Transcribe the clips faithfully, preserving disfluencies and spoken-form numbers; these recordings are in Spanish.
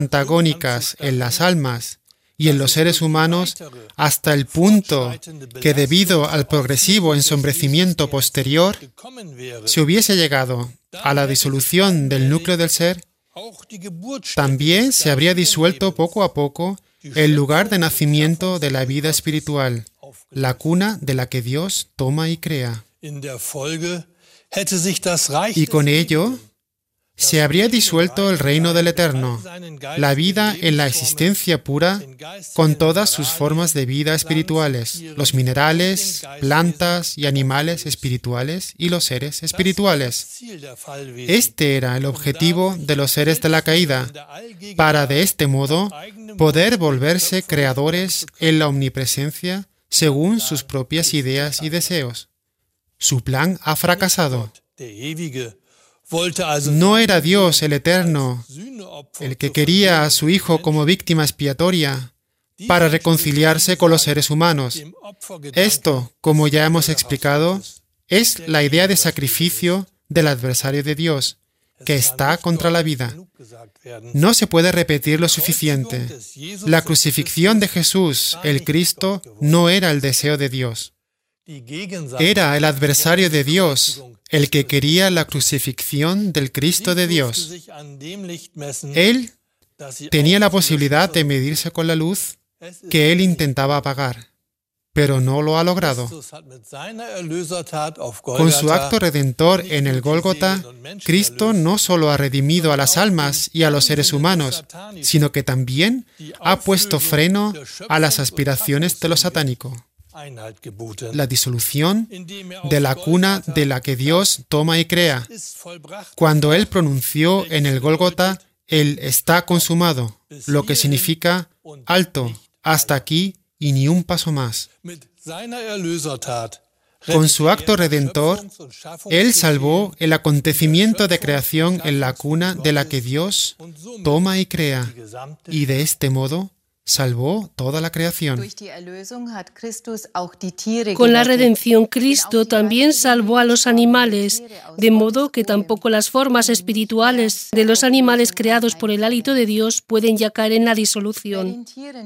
antagónicas en las almas y en los seres humanos hasta el punto que, debido al progresivo ensombrecimiento posterior, se hubiese llegado a la disolución del núcleo del ser, también se habría disuelto poco a poco el lugar de nacimiento de la vida espiritual, la cuna de la que Dios toma y crea. Y con ello se habría disuelto el reino del Eterno, la vida en la existencia pura, con todas sus formas de vida espirituales, los minerales, plantas y animales espirituales y los seres espirituales. Este era el objetivo de los seres de la caída, para de este modo poder volverse creadores en la omnipresencia según sus propias ideas y deseos. Su plan ha fracasado. No era Dios el Eterno el que quería a su Hijo como víctima expiatoria para reconciliarse con los seres humanos. Esto, como ya hemos explicado, es la idea de sacrificio del adversario de Dios, que está contra la vida. No se puede repetir lo suficiente. La crucifixión de Jesús, el Cristo, no era el deseo de Dios. Era el adversario de Dios el que quería la crucifixión del Cristo de Dios. Él tenía la posibilidad de medirse con la luz que él intentaba apagar, pero no lo ha logrado. Con su acto redentor en el Gólgota, Cristo no solo ha redimido a las almas y a los seres humanos, sino que también ha puesto freno a las aspiraciones de lo satánico. La disolución de la cuna de la que Dios toma y crea. Cuando Él pronunció en el Gólgota, Él está consumado, lo que significa alto, hasta aquí y ni un paso más. Con su acto redentor, Él salvó el acontecimiento de creación en la cuna de la que Dios toma y crea, y de este modo salvó toda la creación. Con la redención, Cristo también salvó a los animales, de modo que tampoco las formas espirituales de los animales creados por el hálito de Dios pueden ya caer en la disolución.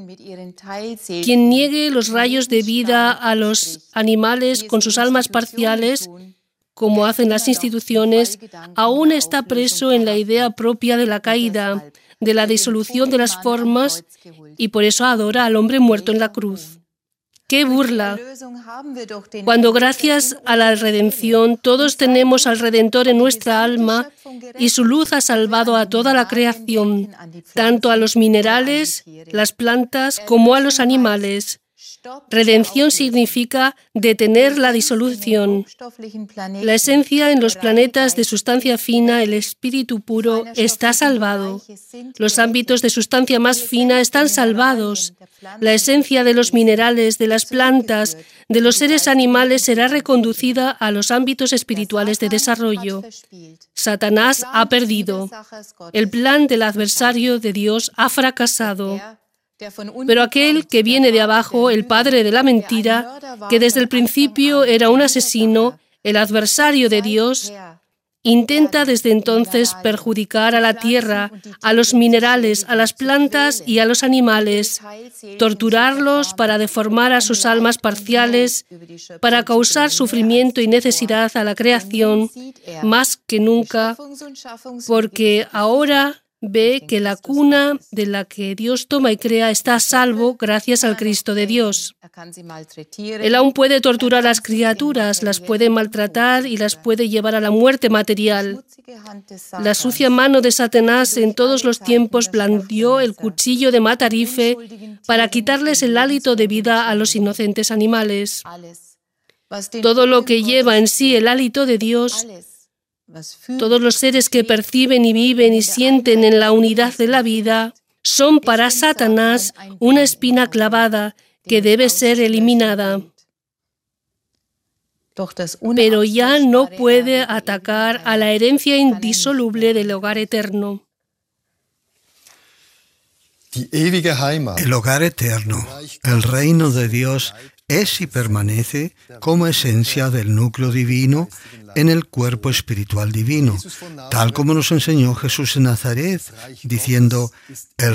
Quien niegue los rayos de vida a los animales con sus almas parciales, como hacen las instituciones, aún está preso en la idea propia de la caída, de la disolución de las formas, y por eso adora al hombre muerto en la cruz. ¡Qué burla! Cuando gracias a la redención todos tenemos al Redentor en nuestra alma y su luz ha salvado a toda la creación, tanto a los minerales, las plantas, como a los animales. Redención significa detener la disolución. La esencia en los planetas de sustancia fina, el espíritu puro, está salvado. Los ámbitos de sustancia más fina están salvados. La esencia de los minerales, de las plantas, de los seres animales será reconducida a los ámbitos espirituales de desarrollo. Satanás ha perdido. El plan del adversario de Dios ha fracasado. Pero aquel que viene de abajo, el padre de la mentira, que desde el principio era un asesino, el adversario de Dios, intenta desde entonces perjudicar a la tierra, a los minerales, a las plantas y a los animales, torturarlos para deformar a sus almas parciales, para causar sufrimiento y necesidad a la creación, más que nunca, porque ahora ve que la cuna de la que Dios toma y crea está a salvo gracias al Cristo de Dios. Él aún puede torturar a las criaturas, las puede maltratar y las puede llevar a la muerte material. La sucia mano de Satanás en todos los tiempos blandió el cuchillo de Matarife para quitarles el hálito de vida a los inocentes animales. Todo lo que lleva en sí el hálito de Dios, todos los seres que perciben y viven y sienten en la unidad de la vida, son para Satanás una espina clavada que debe ser eliminada. Pero ya no puede atacar a la herencia indisoluble del hogar eterno. El hogar eterno, el reino de Dios, es y permanece como esencia del núcleo divino en el cuerpo espiritual divino, tal como nos enseñó Jesús en Nazaret, diciendo: el